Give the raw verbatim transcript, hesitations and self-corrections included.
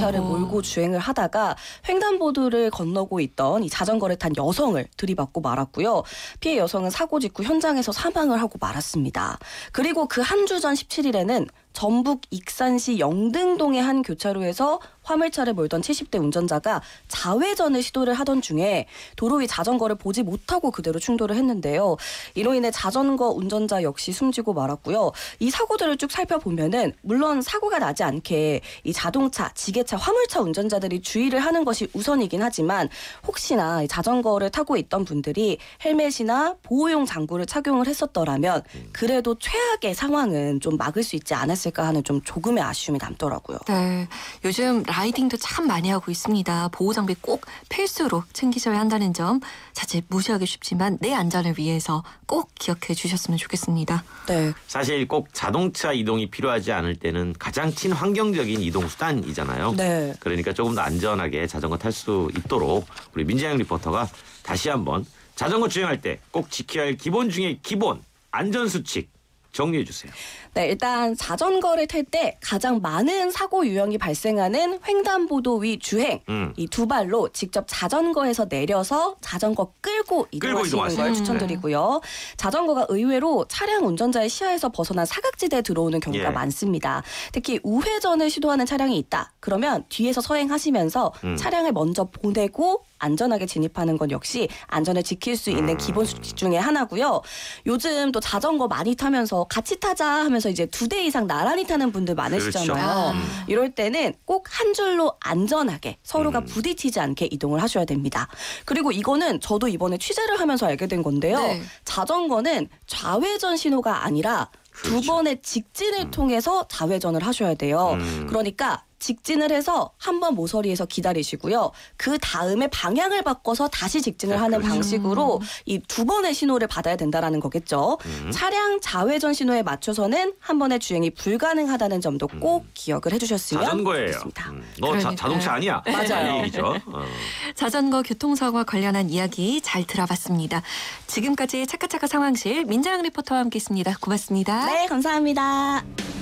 기차를 아이고. 몰고 주행을 하다가 횡단보도를 건너고 있던 이 자전거를 탄 여성을 들이받고 말았고요. 피해 여성은 사고 직후 현장에서 사망을 하고 말았습니다. 그리고 그 한 주 전 십칠 일에는 전북 익산시 영등동의 한 교차로에서 화물차를 몰던 칠십 대 운전자가 좌회전을 시도를 하던 중에 도로 위 자전거를 보지 못하고 그대로 충돌을 했는데요. 이로 인해 자전거 운전자 역시 숨지고 말았고요. 이 사고들을 쭉 살펴보면은 물론 사고가 나지 않게 이 자동차, 지게차, 화물차 운전자들이 주의를 하는 것이 우선이긴 하지만 혹시나 이 자전거를 타고 있던 분들이 헬멧이나 보호용 장구를 착용을 했었더라면 그래도 최악의 상황은 좀 막을 수 있지 않았을까 하는 좀 조금의 아쉬움이 남더라고요. 네, 요즘 라이딩도 참 많이 하고 있습니다. 보호장비 꼭 필수로 챙기셔야 한다는 점 사실 무시하기 쉽지만 내 안전을 위해서 꼭 기억해 주셨으면 좋겠습니다. 네. 사실 꼭 자동차 이동이 필요하지 않을 때는 가장 친환경적인 이동 수단이잖아요. 네. 그러니까 조금 더 안전하게 자전거 탈 수 있도록 우리 민재영 리포터가 다시 한번 자전거 주행할 때 꼭 지켜야 할 기본 중에 기본 안전수칙 정리해 주세요. 네, 일단 자전거를 탈 때 가장 많은 사고 유형이 발생하는 횡단보도 위 주행. 음. 이 두 발로 직접 자전거에서 내려서 자전거 끌고 이동하시는 이동하세요. 걸 추천드리고요. 자전거가 의외로 차량 운전자의 시야에서 벗어난 사각지대에 들어오는 경우가 예. 많습니다. 특히 우회전을 시도하는 차량이 있다. 그러면 뒤에서 서행하시면서 음. 차량을 먼저 보내고 안전하게 진입하는 건 역시 안전을 지킬 수 있는 음. 기본 수칙 중에 하나고요. 요즘 또 자전거 많이 타면서 같이 타자 하면서 이제 두 대 이상 나란히 타는 분들 많으시잖아요. 그렇죠. 이럴 때는 꼭 한 줄로 안전하게 서로가 음. 부딪히지 않게 이동을 하셔야 됩니다. 그리고 이거는 저도 이번에 취재를 하면서 알게 된 건데요. 네. 자전거는 좌회전 신호가 아니라 두 그렇죠. 번의 직진을 통해서 좌회전을 하셔야 돼요. 음. 그러니까 직진을 해서 한 번 모서리에서 기다리시고요. 그 다음에 방향을 바꿔서 다시 직진을 하는 그렇죠. 방식으로 이 두 번의 신호를 받아야 된다라는 거겠죠. 음. 차량 좌회전 신호에 맞춰서는 한 번의 주행이 불가능하다는 점도 꼭 기억을 해주셨으면 자전거예요. 좋겠습니다. 음. 너 자, 그러니까요. 자동차 아니야. 맞아요. 이 얘기죠. 어. 자전거 교통사고와 관련한 이야기 잘 들어봤습니다. 지금까지 차카차카 상황실 민자영 리포터와 함께했습니다. 고맙습니다. 네, 감사합니다.